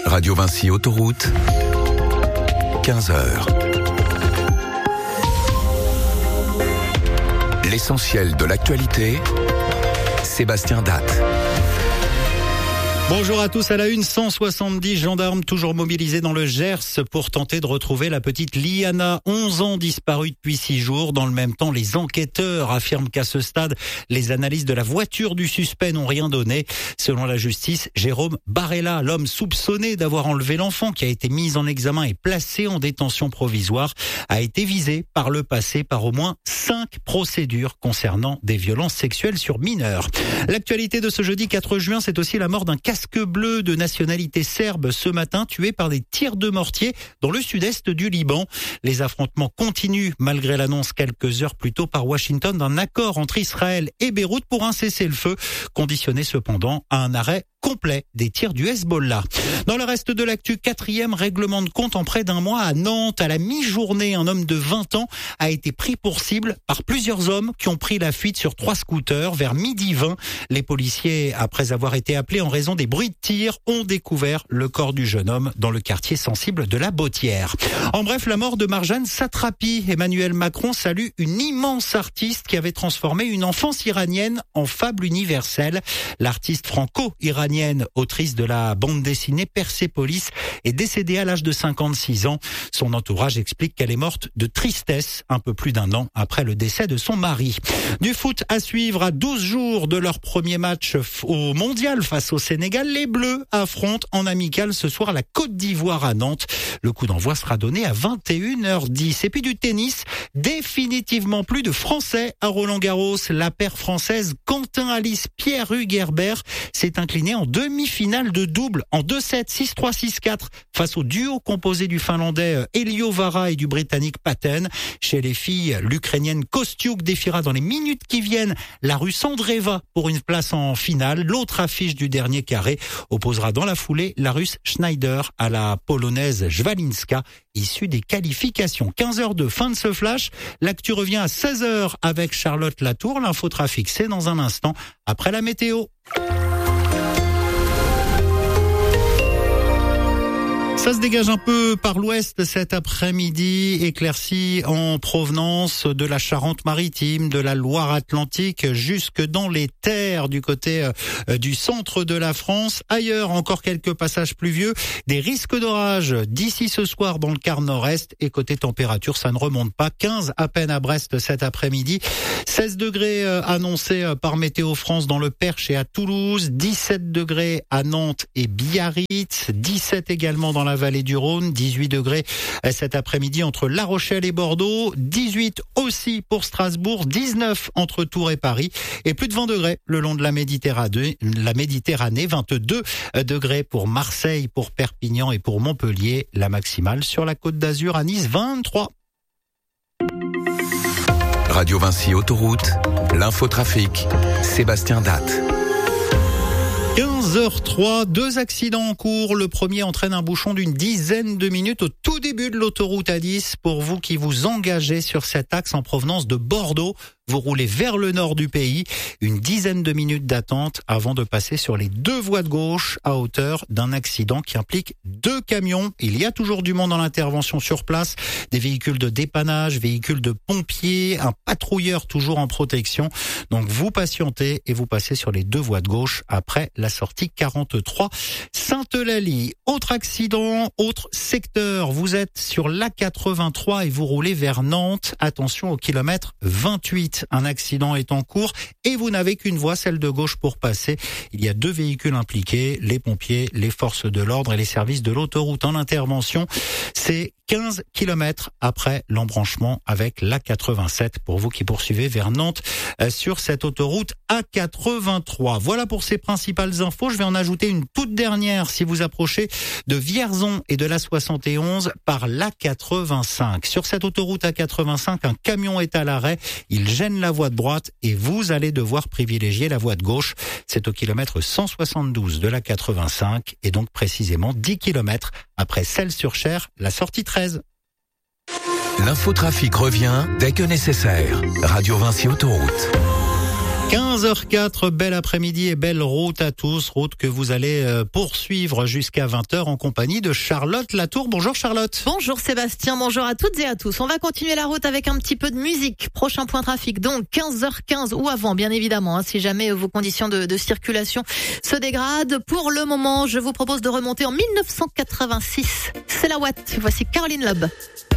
Radio Vinci Autoroute, 15h. L'essentiel de l'actualité, Sébastien Datte. Bonjour à tous, à la une, 170 gendarmes toujours mobilisés dans le Gers pour tenter de retrouver la petite Liana, 11 ans disparue depuis 6 jours. Dans le même temps, les enquêteurs affirment qu'à ce stade, les analyses de la voiture du suspect n'ont rien donné. Selon la justice, Jérôme Barella, l'homme soupçonné d'avoir enlevé l'enfant qui a été mis en examen et placé en détention provisoire, a été visé par le passé par au moins 5 procédures concernant des violences sexuelles sur mineurs. L'actualité de ce jeudi 4 juin, c'est aussi la mort d'un casque bleu de nationalité serbe ce matin, tué par des tirs de mortier dans le sud-est du Liban. Les affrontements continuent malgré l'annonce quelques heures plus tôt par Washington d'un accord entre Israël et Beyrouth pour un cessez-le-feu, conditionné cependant à un arrêt complet des tirs du Hezbollah. Dans le reste de l'actu, 4e règlement de compte en près d'un mois à Nantes. À la mi-journée, un homme de 20 ans a été pris pour cible par plusieurs hommes qui ont pris la fuite sur 3 scooters vers 12h20. Les policiers, après avoir été appelés en raison des bruits de tir, ont découvert le corps du jeune homme dans le quartier sensible de la Bottière. En bref, la mort de Marjane Satrapi. Emmanuel Macron salue une immense artiste qui avait transformé une enfance iranienne en fable universelle. L'artiste franco-iranienne, autrice de la bande dessinée Persépolis, est décédée à l'âge de 56 ans. Son entourage explique qu'elle est morte de tristesse un peu plus d'1 an après le décès de son mari. Du foot à suivre à 12 jours de leur premier match au Mondial face au Sénégal. Les Bleus affrontent en amical ce soir la Côte d'Ivoire à Nantes. Le coup d'envoi sera donné à 21h10. Et puis du tennis, définitivement plus de Français à Roland-Garros. La paire française Quentin Alice Pierre Hugerbert s'est inclinée en demi-finale de double en 2-7, 6-3, 6-4 face au duo composé du Finlandais Eliovara et du Britannique Patten. Chez les filles, l'Ukrainienne Kostiuk défiera dans les minutes qui viennent la Russe Andreeva pour une place en finale. L'autre affiche du dernier carré opposera dans la foulée la Russe Schneider à la Polonaise Jwalinska, issue des qualifications. 15h02, fin de ce flash. L'actu revient à 16h avec Charlotte Latour. L'infotrafic, c'est dans un instant après la météo. Ça se dégage un peu par l'ouest cet après-midi, éclairci en provenance de la Charente-Maritime, de la Loire-Atlantique, jusque dans les terres du côté du centre de la France. Ailleurs, encore quelques passages pluvieux, des risques d'orage d'ici ce soir dans le quart nord-est. Et côté température, ça ne remonte pas. 15 à peine à Brest cet après-midi. 16 degrés annoncés par Météo France dans le Perche et à Toulouse. 17 degrés à Nantes et Biarritz. 17 également dans la vallée du Rhône, 18 degrés cet après-midi entre La Rochelle et Bordeaux, 18 aussi pour Strasbourg, 19 entre Tours et Paris et plus de 20 degrés le long de la Méditerranée, 22 degrés pour Marseille, pour Perpignan et pour Montpellier, la maximale sur la Côte d'Azur à Nice, 23. Radio Vinci Autoroute, l'infotrafic, Sébastien Datte. 15h03, 2 accidents en cours. Le premier entraîne un bouchon d'une dizaine de minutes au tout début de l'autoroute A10. Pour vous qui vous engagez sur cet axe en provenance de Bordeaux, vous roulez vers le nord du pays. Une dizaine de minutes d'attente avant de passer sur les 2 voies de gauche à hauteur d'un accident qui implique 2 camions. Il y a toujours du monde dans l'intervention sur place. Des véhicules de dépannage, véhicules de pompiers, un patrouilleur toujours en protection. Donc vous patientez et vous passez sur les 2 voies de gauche après la sortie 43 Sainte-Eulalie. Autre accident, autre secteur. Vous êtes sur l'A83 et vous roulez vers Nantes. Attention au kilomètre 28. Un accident est en cours et vous n'avez qu'une voie, celle de gauche pour passer. Il y a 2 véhicules impliqués, les pompiers, les forces de l'ordre et les services de l'autoroute en intervention. C'est 15 km après l'embranchement avec l'A87 pour vous qui poursuivez vers Nantes sur cette autoroute A83. Voilà pour ces principales infos. Je vais en ajouter une toute dernière si vous approchez de Vierzon et de l'A71 par l'A85. Sur cette autoroute A85, un camion est à l'arrêt. Il gêne la voie de droite et vous allez devoir privilégier la voie de gauche. C'est au kilomètre 172 de l'A85 et donc précisément 10 km après Celles-sur-Cher, la sortie 13. L'infotrafic revient dès que nécessaire. Radio Vinci Autoroute. 15h04, bel après-midi et belle route à tous. Route que vous allez poursuivre jusqu'à 20h en compagnie de Charlotte Latour. Bonjour Charlotte. Bonjour Sébastien, bonjour à toutes et à tous. On va continuer la route avec un petit peu de musique. Prochain point trafic, donc 15h15 ou avant, bien évidemment, si jamais vos conditions de circulation se dégradent. Pour le moment, je vous propose de remonter en 1986. C'est la Watt. Voici Caroline Loeb.